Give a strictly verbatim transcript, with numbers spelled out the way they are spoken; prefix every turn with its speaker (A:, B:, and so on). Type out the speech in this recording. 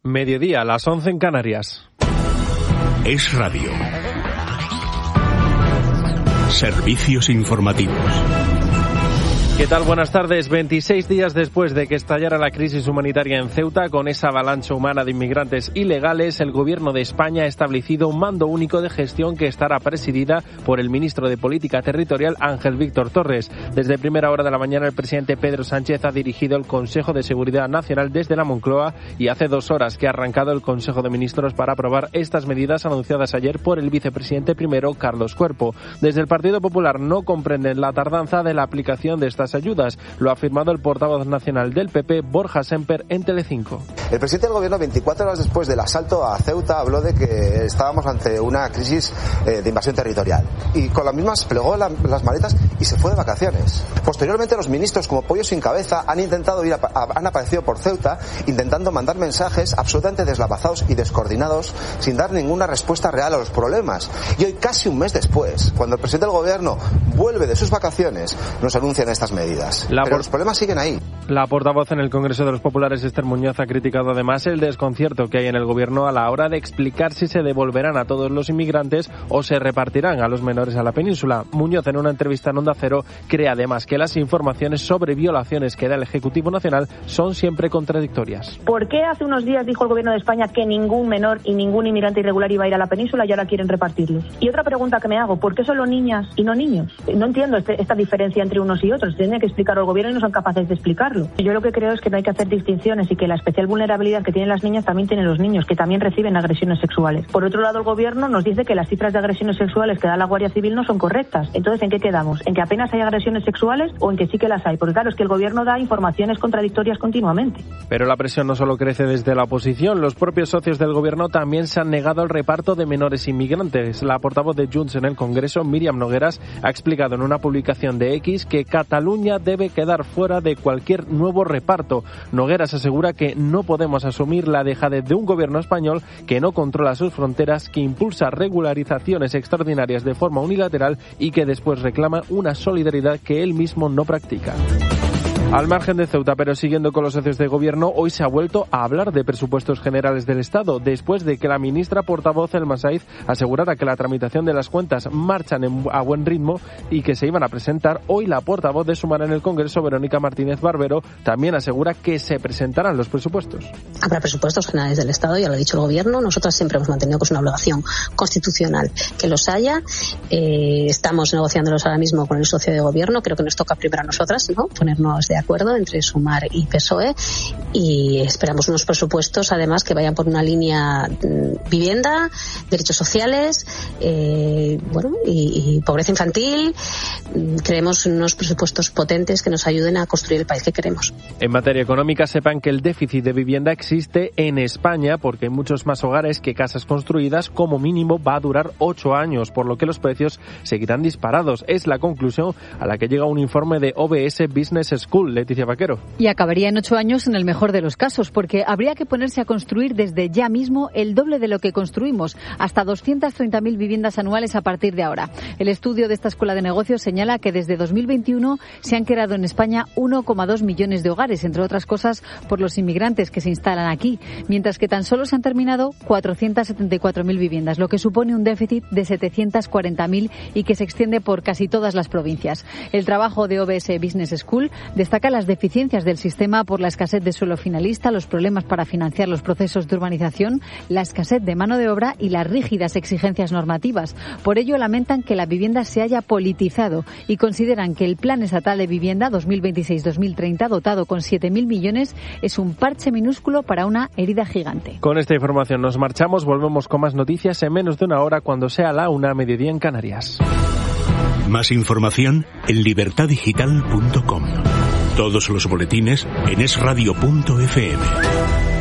A: Mediodía, a las once en Canarias.
B: Es Radio. Servicios informativos.
A: ¿Qué tal? Buenas tardes. veintiséis días después de que estallara la crisis humanitaria en Ceuta, con esa avalancha humana de inmigrantes ilegales, el Gobierno de España ha establecido un mando único de gestión que estará presidida por el ministro de Política Territorial, Ángel Víctor Torres. Desde primera hora de la mañana, el presidente Pedro Sánchez ha dirigido el Consejo de Seguridad Nacional desde la Moncloa y hace dos horas que ha arrancado el Consejo de Ministros para aprobar estas medidas anunciadas ayer por el vicepresidente primero, Carlos Cuerpo. Desde el Partido Popular no comprenden la tardanza de la aplicación de estas ayudas. Lo ha afirmado el portavoz nacional del P P, Borja Semper, en Telecinco.
C: El presidente del Gobierno, veinticuatro horas después del asalto a Ceuta, habló de que estábamos ante una crisis eh, de invasión territorial. Y con las mismas plegó la, las maletas y se fue de vacaciones. Posteriormente, los ministros, como pollo sin cabeza, han intentado ir a, a, han aparecido por Ceuta intentando mandar mensajes absolutamente deslavazados y descoordinados sin dar ninguna respuesta real a los problemas. Y hoy, casi un mes después, cuando el presidente del Gobierno vuelve de sus vacaciones, nos anuncian estas medidas. La Pero por... los problemas siguen ahí.
A: La portavoz en el Congreso de los Populares, Esther Muñoz, ha criticado además el desconcierto que hay en el Gobierno a la hora de explicar si se devolverán a todos los inmigrantes o se repartirán a los menores a la península. Muñoz, en una entrevista en Onda Cero, cree además que las informaciones sobre violaciones que da el Ejecutivo Nacional son siempre contradictorias.
D: ¿Por qué hace unos días dijo el Gobierno de España que ningún menor y ningún inmigrante irregular iba a ir a la península y ahora quieren repartirlos? Y otra pregunta que me hago, ¿por qué solo niñas y no niños? No entiendo este, esta diferencia entre unos y otros. Tiene que explicarlo el Gobierno y no son capaces de explicarlo. Yo lo que creo es que no hay que hacer distinciones y que la especial vulnerabilidad que tienen las niñas también tienen los niños, que también reciben agresiones sexuales. Por otro lado, el Gobierno nos dice que las cifras de agresiones sexuales que da la Guardia Civil no son correctas. Entonces, ¿en qué quedamos? ¿En que apenas hay agresiones sexuales o en que sí que las hay? Porque claro, es que el Gobierno da informaciones contradictorias continuamente.
A: Pero la presión no solo crece desde la oposición. Los propios socios del Gobierno también se han negado al reparto de menores inmigrantes. La portavoz de Junts en el Congreso, Míriam Nogueras, ha explicado en una publicación de X que Cataluña debe quedar fuera de cualquier nuevo reparto. Nogueras asegura que no podemos asumir la dejadez de un gobierno español que no controla sus fronteras, que impulsa regularizaciones extraordinarias de forma unilateral y que después reclama una solidaridad que él mismo no practica. Al margen de Ceuta, pero siguiendo con los socios de gobierno, hoy se ha vuelto a hablar de presupuestos generales del Estado, después de que la ministra portavoz Elma Saiz asegurara que la tramitación de las cuentas marchan en, a buen ritmo y que se iban a presentar. Hoy la portavoz de Sumar en el Congreso, Verónica Martínez Barbero, también asegura que se presentarán los presupuestos.
E: Habrá presupuestos generales del Estado, ya lo ha dicho el Gobierno. Nosotras siempre hemos mantenido que es una obligación constitucional que los haya. Eh, estamos negociándolos ahora mismo con el socio de Gobierno. Creo que nos toca primero a nosotras, ¿no?, ponernos de acuerdo entre Sumar y P S O E, y esperamos unos presupuestos además que vayan por una línea vivienda, derechos sociales, eh, bueno y, y pobreza infantil. Creemos unos presupuestos potentes que nos ayuden a construir el país que queremos.
A: En materia económica, sepan que el déficit de vivienda existe en España porque hay muchos más hogares que casas construidas. Como mínimo va a durar ocho años, por lo que los precios seguirán disparados. Es la conclusión a la que llega un informe de O B S Business School. Leticia Vaquero.
F: Y acabaría en ocho años en el mejor de los casos, porque habría que ponerse a construir desde ya mismo el doble de lo que construimos, hasta doscientas treinta mil viviendas anuales a partir de ahora. El estudio de esta escuela de negocios señala que desde dos mil veintiuno se han creado en España uno coma dos millones de hogares, entre otras cosas por los inmigrantes que se instalan aquí, mientras que tan solo se han terminado cuatrocientas setenta y cuatro mil viviendas, lo que supone un déficit de setecientas cuarenta mil y que se extiende por casi todas las provincias. El trabajo de O B S Business School destaca las deficiencias del sistema por la escasez de suelo finalista, los problemas para financiar los procesos de urbanización, la escasez de mano de obra y las rígidas exigencias normativas. Por ello lamentan que la vivienda se haya politizado y consideran que el Plan Estatal de Vivienda dos mil veintiséis dos mil treinta, dotado con siete mil millones, es un parche minúsculo para una herida gigante.
A: Con esta información nos marchamos, volvemos con más noticias en menos de una hora cuando sea la una, mediodía en Canarias.
B: Más información en libertad digital punto com. Todos los boletines en es radio punto efe eme.